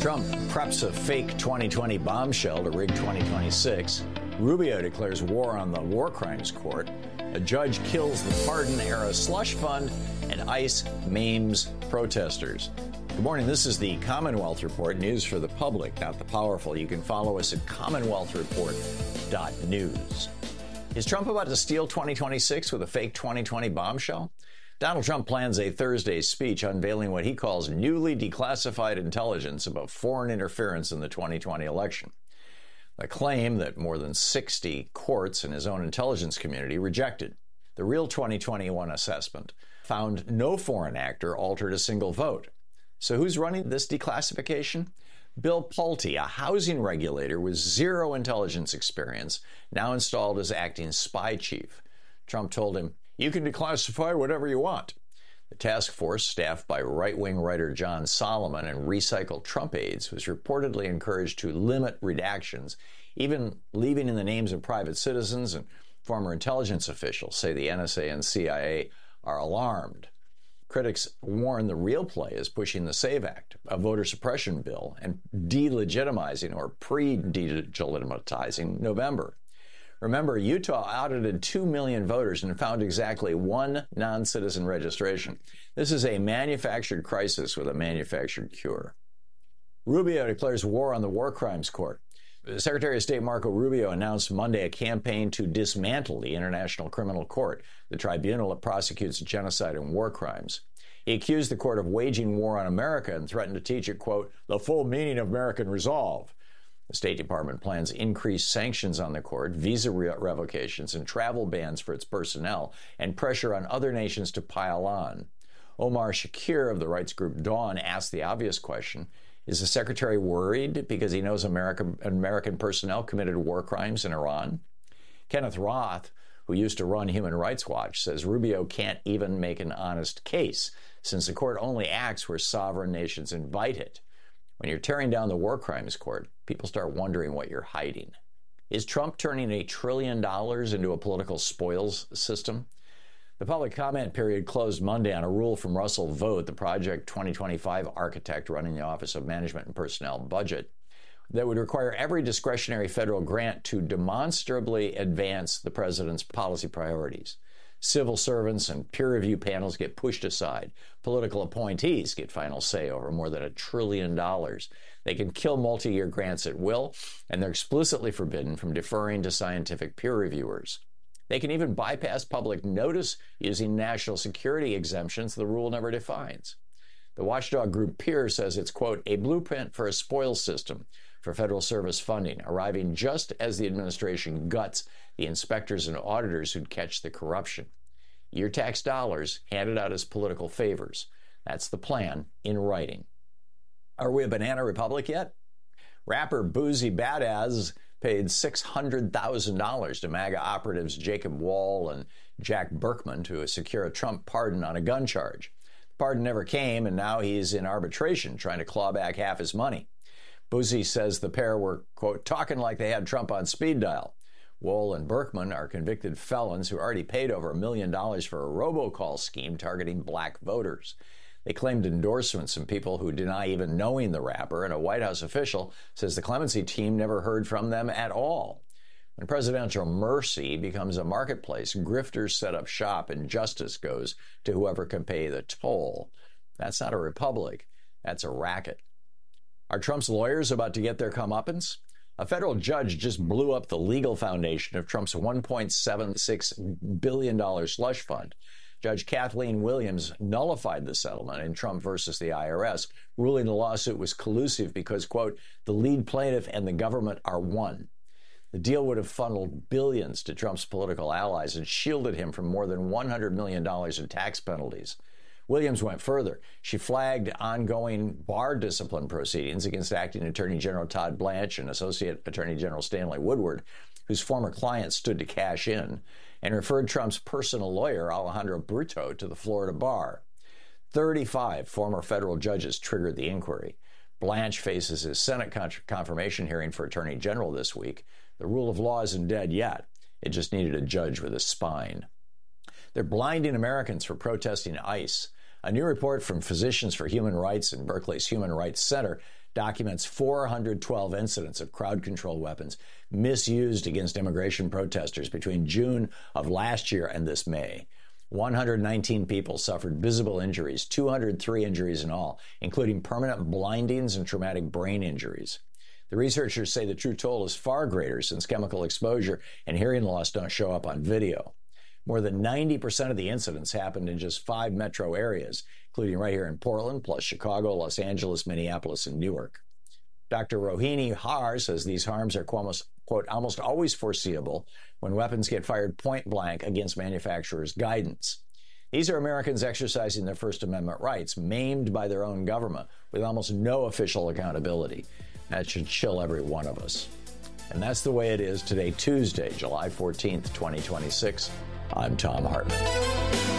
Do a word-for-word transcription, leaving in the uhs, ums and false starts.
Trump preps a fake twenty twenty bombshell to rig twenty twenty-six. Rubio declares war on the war crimes court. A judge kills the pardon-era slush fund, and ICE maims protesters. Good morning. This is the Commonwealth Report, news for the public, not the powerful. You can follow us at commonwealth report dot news. Is Trump about to steal twenty twenty-six with a fake twenty twenty bombshell? Donald Trump plans a Thursday speech unveiling what he calls newly declassified intelligence about foreign interference in the twenty twenty election. A claim that more than sixty courts in his own intelligence community rejected. The real twenty twenty-one assessment found no foreign actor altered a single vote. So who's running this declassification? Bill Pulte, a housing regulator with zero intelligence experience, now installed as acting spy chief. Trump told him, "You can declassify whatever you want." The task force, staffed by right-wing writer John Solomon and recycled Trump aides, was reportedly encouraged to limit redactions, even leaving in the names of private citizens, and former intelligence officials say the N S A and C I A are alarmed. Critics warn the real play is pushing the SAVE Act, a voter suppression bill, and delegitimizing or pre-delegitimizing November. Remember, Utah audited two million voters and found exactly one non-citizen registration. This is a manufactured crisis with a manufactured cure. Rubio declares war on the war crimes court. Secretary of State Marco Rubio announced Monday a campaign to dismantle the International Criminal Court, the tribunal that prosecutes genocide and war crimes. He accused the court of waging war on America and threatened to teach it, quote, the full meaning of American resolve. The State Department plans increased sanctions on the court, visa re- revocations, and travel bans for its personnel, and pressure on other nations to pile on. Omar Shakir of the rights group Dawn asked the obvious question, is the secretary worried because he knows American, American personnel committed war crimes in Iran? Kenneth Roth, who used to run Human Rights Watch, says Rubio can't even make an honest case, since the court only acts where sovereign nations invite it. When you're tearing down the war crimes court, people start wondering what you're hiding. Is Trump turning a trillion dollars into a political spoils system? The public comment period closed Monday on a rule from Russell Vought, the Project twenty twenty-five architect running the Office of Management and Personnel Budget, that would require every discretionary federal grant to demonstrably advance the president's policy priorities. Civil servants and peer review panels get pushed aside. Political appointees get final say over more than a trillion dollars. They can kill multi-year grants at will, and they're explicitly forbidden from deferring to scientific peer reviewers. They can even bypass public notice using national security exemptions the rule never defines. The watchdog group Peer says it's, quote, a blueprint for a spoils system for federal service funding, arriving just as the administration guts the inspectors and auditors who'd catch the corruption. Your tax dollars handed out as political favors. That's the plan in writing. Are we a banana republic yet? Rapper Boozy Badass paid six hundred thousand dollars to MAGA operatives Jacob Wall and Jack Burkman to secure a Trump pardon on a gun charge. The pardon never came, and now he's in arbitration trying to claw back half his money. Boozy says the pair were, quote, talking like they had Trump on speed dial. Wall and Burkman are convicted felons who already paid over a million dollars for a robocall scheme targeting black voters. They claimed endorsements from people who deny even knowing the rapper, and a White House official says the clemency team never heard from them at all. When presidential mercy becomes a marketplace, grifters set up shop and justice goes to whoever can pay the toll. That's not a republic. That's a racket. Are Trump's lawyers about to get their comeuppance? A federal judge just blew up the legal foundation of Trump's one point seven six billion dollars slush fund. Judge Kathleen Williams nullified the settlement in Trump versus the I R S, ruling the lawsuit was collusive because, quote, the lead plaintiff and the government are one. The deal would have funneled billions to Trump's political allies and shielded him from more than one hundred million dollars in tax penalties. Williams went further. She flagged ongoing bar discipline proceedings against Acting Attorney General Todd Blanche and Associate Attorney General Stanley Woodward, whose former client stood to cash in, and referred Trump's personal lawyer, Alejandro Brito, to the Florida bar. thirty-five former federal judges triggered the inquiry. Blanche faces his Senate con- confirmation hearing for Attorney General this week. The rule of law isn't dead yet. It just needed a judge with a spine. They're blinding Americans for protesting ICE. A new report from Physicians for Human Rights and Berkeley's Human Rights Center documents four hundred twelve incidents of crowd control weapons misused against immigration protesters between June of last year and this May. one hundred nineteen people suffered visible injuries, two hundred three injuries in all, including permanent blindings and traumatic brain injuries. The researchers say the true toll is far greater since chemical exposure and hearing loss don't show up on video. More than ninety percent of the incidents happened in just five metro areas, including right here in Portland, plus Chicago, Los Angeles, Minneapolis, and Newark. Doctor Rohini Har says these harms are, quote, almost always foreseeable when weapons get fired point blank against manufacturers' guidance. These are Americans exercising their First Amendment rights, maimed by their own government, with almost no official accountability. That should chill every one of us. And that's the way it is today, Tuesday, July fourteenth, twenty twenty-six. I'm Thom Hartmann.